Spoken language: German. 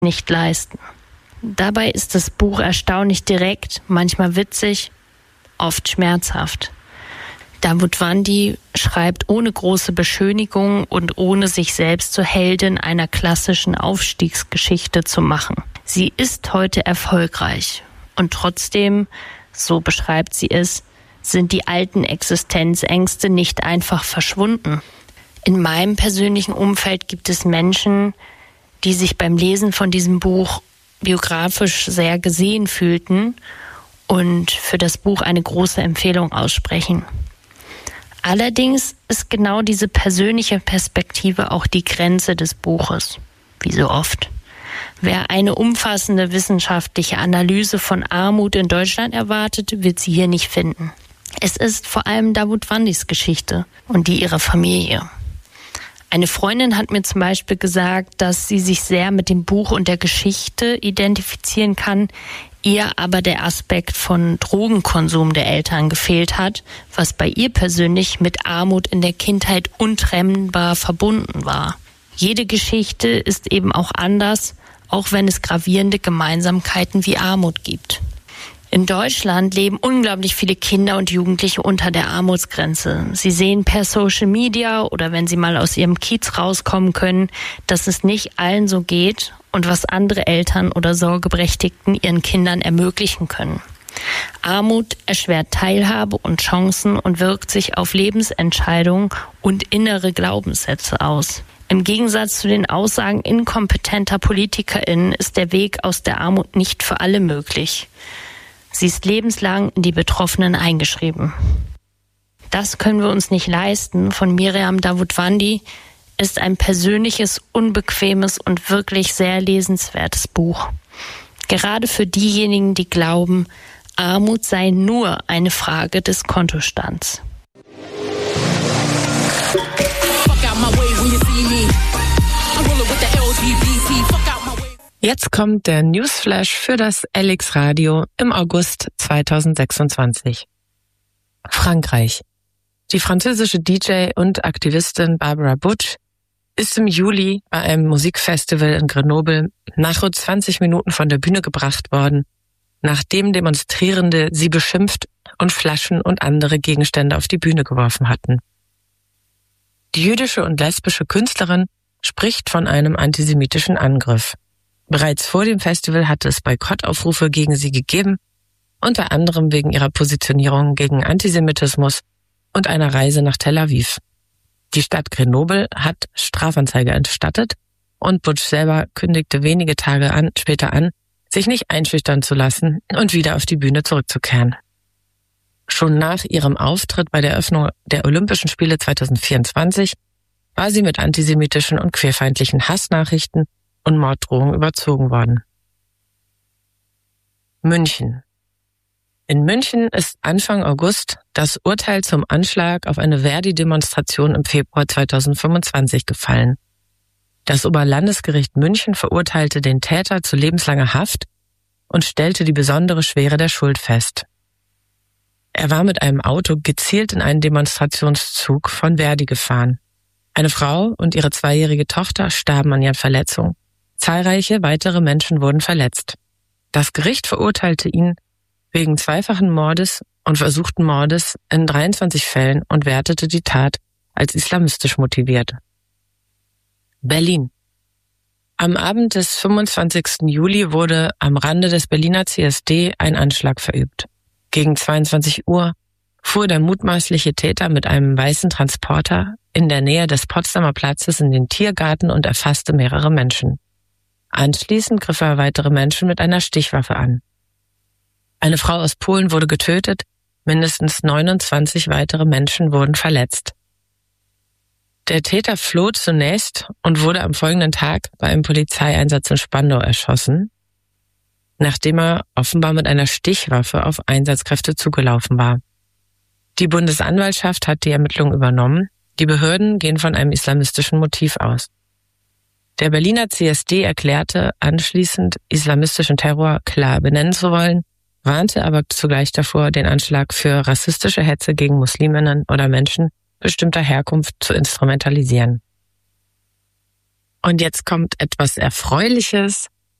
nicht leisten. Dabei ist das Buch erstaunlich direkt, manchmal witzig, oft schmerzhaft. Davutwandi schreibt ohne große Beschönigung und ohne sich selbst zur Heldin einer klassischen Aufstiegsgeschichte zu machen. Sie ist heute erfolgreich und trotzdem, so beschreibt sie es, sind die alten Existenzängste nicht einfach verschwunden. In meinem persönlichen Umfeld gibt es Menschen, die sich beim Lesen von diesem Buch biografisch sehr gesehen fühlten und für das Buch eine große Empfehlung aussprechen. Allerdings ist genau diese persönliche Perspektive auch die Grenze des Buches, wie so oft. Wer eine umfassende wissenschaftliche Analyse von Armut in Deutschland erwartet, wird sie hier nicht finden. Es ist vor allem Davutwandis Geschichte und die ihrer Familie. Eine Freundin hat mir zum Beispiel gesagt, dass sie sich sehr mit dem Buch und der Geschichte identifizieren kann, ihr aber der Aspekt von Drogenkonsum der Eltern gefehlt hat, was bei ihr persönlich mit Armut in der Kindheit untrennbar verbunden war. Jede Geschichte ist eben auch anders, auch wenn es gravierende Gemeinsamkeiten wie Armut gibt. In Deutschland leben unglaublich viele Kinder und Jugendliche unter der Armutsgrenze. Sie sehen per Social Media oder wenn sie mal aus ihrem Kiez rauskommen können, dass es nicht allen so geht und was andere Eltern oder Sorgeberechtigten ihren Kindern ermöglichen können. Armut erschwert Teilhabe und Chancen und wirkt sich auf Lebensentscheidungen und innere Glaubenssätze aus. Im Gegensatz zu den Aussagen inkompetenter PolitikerInnen ist der Weg aus der Armut nicht für alle möglich. Sie ist lebenslang in die Betroffenen eingeschrieben. Das können wir uns nicht leisten von Miriam Davutwandi ist ein persönliches, unbequemes und wirklich sehr lesenswertes Buch. Gerade für diejenigen, die glauben, Armut sei nur eine Frage des Kontostands. Jetzt kommt der Newsflash für das LX Radio im August 2026. Frankreich. Die französische DJ und Aktivistin Barbara Butch ist im Juli bei einem Musikfestival in Grenoble nach rund 20 Minuten von der Bühne gebracht worden, nachdem Demonstrierende sie beschimpft und Flaschen und andere Gegenstände auf die Bühne geworfen hatten. Die jüdische und lesbische Künstlerin spricht von einem antisemitischen Angriff. Bereits vor dem Festival hatte es Boykottaufrufe gegen sie gegeben, unter anderem wegen ihrer Positionierung gegen Antisemitismus und einer Reise nach Tel Aviv. Die Stadt Grenoble hat Strafanzeige erstattet und Butch selber kündigte wenige Tage später an, sich nicht einschüchtern zu lassen und wieder auf die Bühne zurückzukehren. Schon nach ihrem Auftritt bei der Eröffnung der Olympischen Spiele 2024 war sie mit antisemitischen und queerfeindlichen Hassnachrichten und Morddrohungen überzogen worden. München. In München ist Anfang August das Urteil zum Anschlag auf eine Verdi-Demonstration im Februar 2025 gefallen. Das Oberlandesgericht München verurteilte den Täter zu lebenslanger Haft und stellte die besondere Schwere der Schuld fest. Er war mit einem Auto gezielt in einen Demonstrationszug von Verdi gefahren. Eine Frau und ihre 2-jährige Tochter starben an ihren Verletzungen. Zahlreiche weitere Menschen wurden verletzt. Das Gericht verurteilte ihn wegen zweifachen Mordes und versuchten Mordes in 23 Fällen und wertete die Tat als islamistisch motiviert. Berlin. Am Abend des 25. Juli wurde am Rande des Berliner CSD ein Anschlag verübt. Gegen 22 Uhr fuhr der mutmaßliche Täter mit einem weißen Transporter in der Nähe des Potsdamer Platzes in den Tiergarten und erfasste mehrere Menschen. Anschließend griff er weitere Menschen mit einer Stichwaffe an. Eine Frau aus Polen wurde getötet, mindestens 29 weitere Menschen wurden verletzt. Der Täter floh zunächst und wurde am folgenden Tag bei einem Polizeieinsatz in Spandau erschossen, nachdem er offenbar mit einer Stichwaffe auf Einsatzkräfte zugelaufen war. Die Bundesanwaltschaft hat die Ermittlungen übernommen. Die Behörden gehen von einem islamistischen Motiv aus. Der Berliner CSD erklärte anschließend, islamistischen Terror klar benennen zu wollen, warnte aber zugleich davor, den Anschlag für rassistische Hetze gegen Musliminnen oder Menschen bestimmter Herkunft zu instrumentalisieren. Und jetzt kommt etwas Erfreuliches.